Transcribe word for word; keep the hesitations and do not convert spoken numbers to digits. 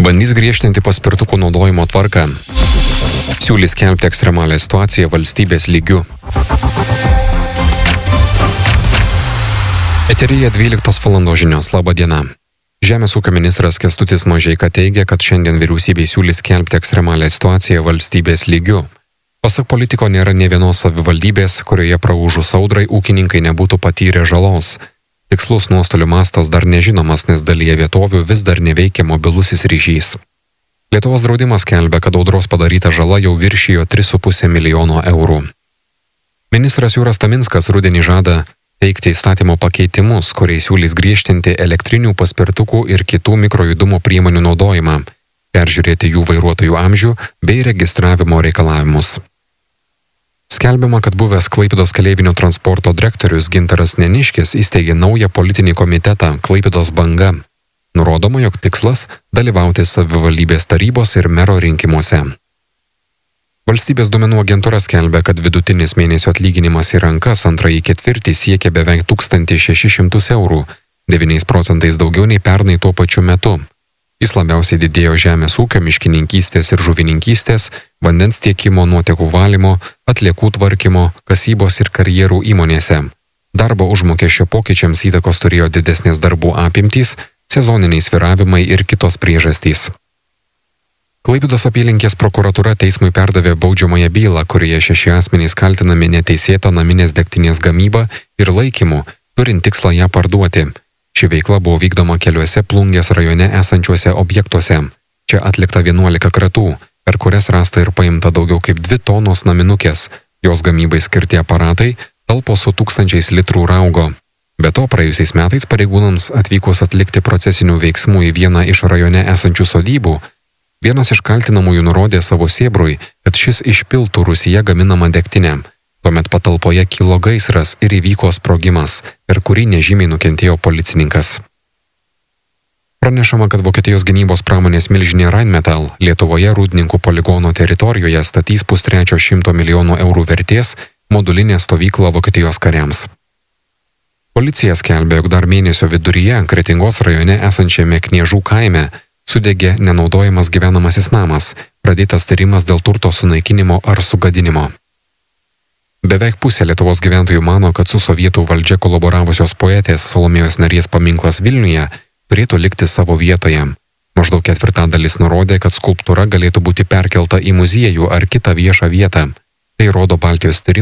Bandys griežtinti paspirtukų naudojimo tvarką. Siūlys skelbti ekstremalią situaciją valstybės lygiu. Eteryje dvyliktos valandos žinios. Labą dieną. Žemės ūkio ministras Kęstutis Mažeika teigia, kad šiandien vyriausybė siūlys skelbti ekstremalią situaciją valstybės lygiu. Pasak politiko, nėra nė vienos savivaldybės, kurioje praūžus audrai ūkininkai nebūtų patyrę žalos. Tikslus nuostolių mastas dar nežinomas, nes dalyje vietovių vis dar neveikia mobilusis ryšys. Lietuvos draudimas skelbia, kad audros padaryta žala jau viršijo tris su puse milijono eurų. Ministras Jūras Taminskas rudenį žada teikti įstatymo pakeitimus, kuriais siūlys griežtinti elektrinių paspirtukų ir kitų mikrojudumo priemonių naudojimą, peržiūrėti jų vairuotojų amžių bei registravimo reikalavimus. Skelbiama, kad buvęs Klaipėdos keleivinio transporto direktorius Gintaras Neniškis įsteigė naują politinį komitetą Klaipėdos banga. Nurodoma, jog tikslas – dalyvauti savivaldybės tarybos ir mero rinkimuose. Valstybės duomenų agentūra skelbia, kad vidutinis mėnesio atlyginimas į rankas antrąjį ketvirtį siekia beveik tūkstantį šešis šimtus eurų, devyniais procentais daugiau nei pernai tuo pačiu metu. Jis labiausiai didėjo žemės ūkio, miškininkystės ir žuvininkystės, vandens tiekimo, nuotekų valymo, atliekų tvarkymo, kasybos ir karjerų įmonėse. Darbo užmokesčio pokyčiams įtakos turėjo didesnės darbų apimtys, sezoniniai svyravimai ir kitos priežastys. Klaipėdos apylinkės prokuratūra teismui perdavė baudžiamąją bylą, kurioje šeši asmenys kaltinami neteisėta naminės degtinės gamyba ir laikymu, turint tikslą ją parduoti. Ši veikla buvo vykdoma keliuose Plungės rajone esančiuose objektuose. Čia atlikta vienuolika kratų, per kurias rasta ir paimta daugiau kaip dvi tonos naminukės. Jos gamybai skirti aparatai talpos su tūkstančiais litrų raugo. Be to, praėjusiais metais pareigūnams atvykus atlikti procesinių veiksmų į vieną iš rajone esančių sodybų, vienas iš kaltinamųjų nurodė savo sėbrui, kad šis išpiltų Rusija gaminamą degtinę. Tuomet patalpoje kilo gaisras ir įvyko sprogimas, per kurį nežymiai nukentėjo policininkas. Pranešama, kad Vokietijos gynybos pramonės milžinė Rheinmetall Lietuvoje Rūdninkų poligono teritorijoje statys pustrečio šimto milijonų eurų vertės modulinę stovyklą Vokietijos kariams. Policija skelbia, jog dar mėnesio viduryje Kretingos rajone esančiame Kniežų kaime sudegė nenaudojamas gyvenamasis namas, pradėtas tyrimas dėl turto sunaikinimo ar sugadinimo. Beveik pusė Lietuvos gyventojų mano, kad su sovietų valdžia kolaboravusios poetės Salomėjos Nėries paminklas Vilniuje turėtų likti savo vietoje. Maždaug ketvirtadalis nurodė, kad skulptūra galėtų būti perkelta į muziejų ar kitą viešą vietą. Tai rodo Baltijos tyrimų